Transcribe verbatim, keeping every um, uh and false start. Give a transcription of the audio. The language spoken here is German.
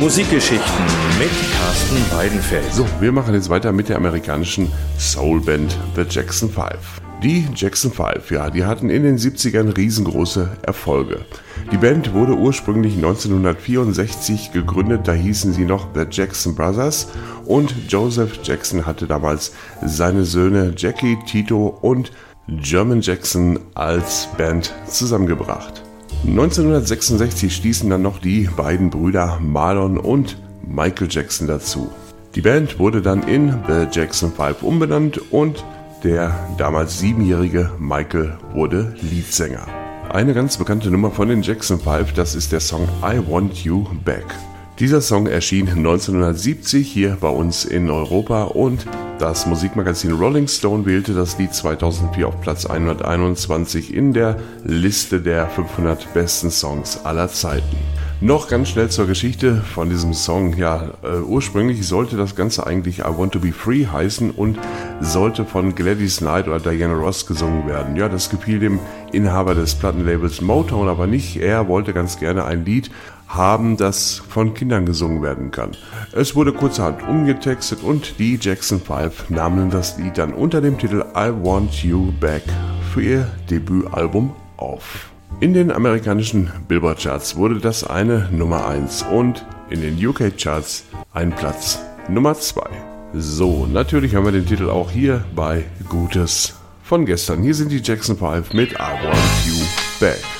Musikgeschichten mit Carsten Weidenfeld. So, wir machen jetzt weiter mit der amerikanischen Soulband The Jackson Five. Die Jackson Five, ja, die hatten in den siebzigern riesengroße Erfolge. Die Band wurde ursprünglich neunzehnhundertvierundsechzig gegründet, da hießen sie noch The Jackson Brothers und Joseph Jackson hatte damals seine Söhne Jackie, Tito und German Jackson als Band zusammengebracht. neunzehnhundertsechsundsechzig stießen dann noch die beiden Brüder Marlon und Michael Jackson dazu. Die Band wurde dann in The Jackson Five umbenannt und der damals siebenjährige Michael wurde Leadsänger. Eine ganz bekannte Nummer von den Jackson Five, das ist der Song I Want You Back. Dieser Song erschien neunzehnhundertsiebzig hier bei uns in Europa und das Musikmagazin Rolling Stone wählte das Lied zweitausendvier auf Platz hunderteinundzwanzig in der Liste der fünfhundert besten Songs aller Zeiten. Noch ganz schnell zur Geschichte von diesem Song. Ja, äh, ursprünglich sollte das Ganze eigentlich I Want to Be Free heißen und sollte von Gladys Knight oder Diana Ross gesungen werden. Ja, das gefiel dem Inhaber des Plattenlabels Motown aber nicht. Er wollte ganz gerne ein Lied haben, das von Kindern gesungen werden kann. Es wurde kurzerhand umgetextet und die Jackson Five nahmen das Lied dann unter dem Titel I Want You Back für ihr Debütalbum auf. In den amerikanischen Billboard-Charts wurde das eine Nummer eins und in den U K-Charts ein Platz Nummer zwei. So, natürlich haben wir den Titel auch hier bei Gutes von gestern. Hier sind die Jackson Five mit I Want You Back.